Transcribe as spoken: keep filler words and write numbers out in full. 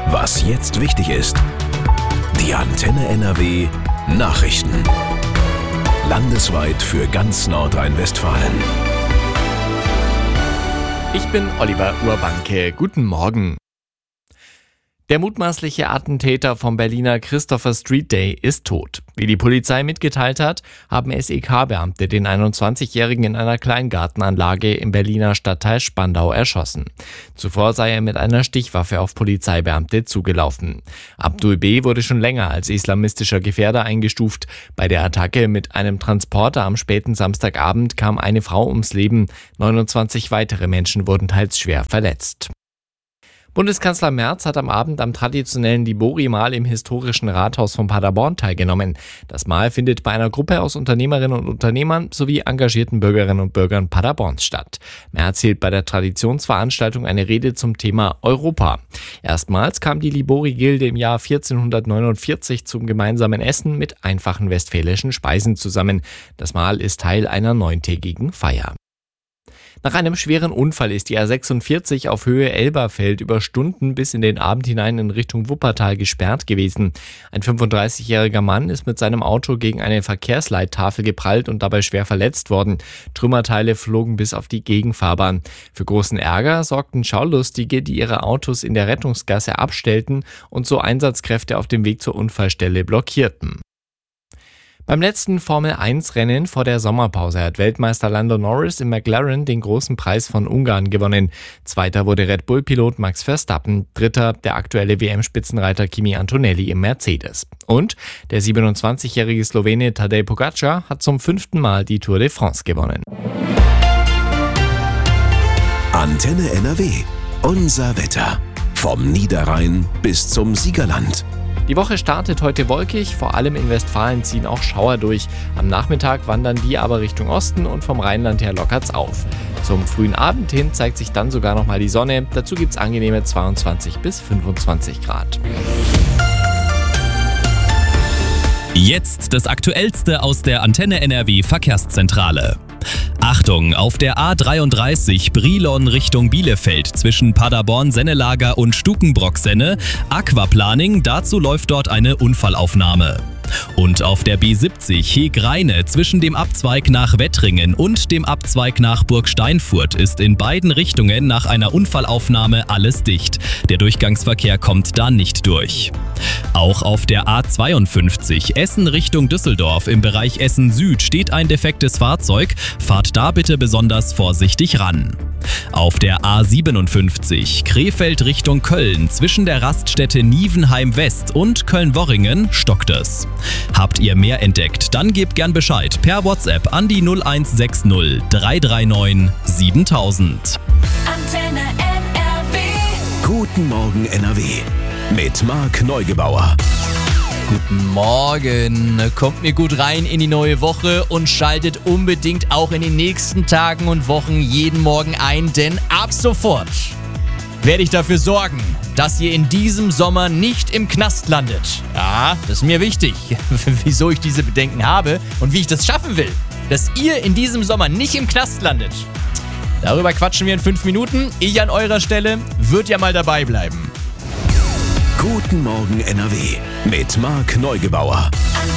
Was jetzt wichtig ist. Die Antenne N R W Nachrichten. Landesweit für ganz Nordrhein-Westfalen. Ich bin Oliver Urbanke. Guten Morgen. Der mutmaßliche Attentäter vom Berliner Christopher Street Day ist tot. Wie die Polizei mitgeteilt hat, haben S E K-Beamte den einundzwanzigjährigen in einer Kleingartenanlage im Berliner Stadtteil Spandau erschossen. Zuvor sei er mit einer Stichwaffe auf Polizeibeamte zugelaufen. Abdul B. wurde schon länger als islamistischer Gefährder eingestuft. Bei der Attacke mit einem Transporter am späten Samstagabend kam eine Frau ums Leben. neunundzwanzig weitere Menschen wurden teils schwer verletzt. Bundeskanzler Merz hat am Abend am traditionellen Libori-Mahl im historischen Rathaus von Paderborn teilgenommen. Das Mahl findet bei einer Gruppe aus Unternehmerinnen und Unternehmern sowie engagierten Bürgerinnen und Bürgern Paderborns statt. Merz hielt bei der Traditionsveranstaltung eine Rede zum Thema Europa. Erstmals kam die Libori-Gilde im Jahr vierzehnhundertneunundvierzig zum gemeinsamen Essen mit einfachen westfälischen Speisen zusammen. Das Mahl ist Teil einer neuntägigen Feier. Nach einem schweren Unfall ist die A sechsundvierzig auf Höhe Elberfeld über Stunden bis in den Abend hinein in Richtung Wuppertal gesperrt gewesen. Ein fünfunddreißigjähriger Mann ist mit seinem Auto gegen eine Verkehrsleittafel geprallt und dabei schwer verletzt worden. Trümmerteile flogen bis auf die Gegenfahrbahn. Für großen Ärger sorgten Schaulustige, die ihre Autos in der Rettungsgasse abstellten und so Einsatzkräfte auf dem Weg zur Unfallstelle blockierten. Beim letzten Formel eins Rennen vor der Sommerpause hat Weltmeister Lando Norris im McLaren den großen Preis von Ungarn gewonnen. Zweiter wurde Red Bull-Pilot Max Verstappen, dritter der aktuelle W M-Spitzenreiter Kimi Antonelli im Mercedes. Und der siebenundzwanzigjährige Slowene Tadej Pogačar hat zum fünften Mal die Tour de France gewonnen. Antenne N R W. Unser Wetter. Vom Niederrhein bis zum Siegerland. Die Woche startet heute wolkig, vor allem in Westfalen ziehen auch Schauer durch. Am Nachmittag wandern die aber Richtung Osten und vom Rheinland her lockert's auf. Zum frühen Abend hin zeigt sich dann sogar nochmal die Sonne. Dazu gibt's angenehme zweiundzwanzig bis fünfundzwanzig Grad. Jetzt das Aktuellste aus der Antenne N R W Verkehrszentrale. Achtung, auf der A dreiunddreißig Brilon Richtung Bielefeld zwischen Paderborn-Sennelager und Stukenbrock-Senne Aquaplaning, dazu läuft dort eine Unfallaufnahme. Und auf der B siebzig Heg-Rheine zwischen dem Abzweig nach Wettringen und dem Abzweig nach Burgsteinfurt ist in beiden Richtungen nach einer Unfallaufnahme alles dicht. Der Durchgangsverkehr kommt da nicht durch. Auch auf der A zweiundfünfzig Essen Richtung Düsseldorf im Bereich Essen Süd steht ein defektes Fahrzeug. Fahrt da bitte besonders vorsichtig ran. Auf der A siebenundfünfzig Krefeld Richtung Köln zwischen der Raststätte Nievenheim West und Köln-Worringen stockt es. Habt ihr mehr entdeckt, dann gebt gern Bescheid per WhatsApp an die null eins sechs null drei drei neun siebentausend. Antenne N R W. Guten Morgen N R W. Mit Marc Neugebauer. Guten Morgen, kommt mir gut rein in die neue Woche und schaltet unbedingt auch in den nächsten Tagen und Wochen jeden Morgen ein, denn ab sofort werde ich dafür sorgen, dass ihr in diesem Sommer nicht im Knast landet. Ja, das ist mir wichtig, wieso ich diese Bedenken habe und wie ich das schaffen will, dass ihr in diesem Sommer nicht im Knast landet. Darüber quatschen wir in fünf Minuten. Ich an eurer Stelle würde ja mal dabei bleiben. Guten Morgen N R W mit Marc Neugebauer.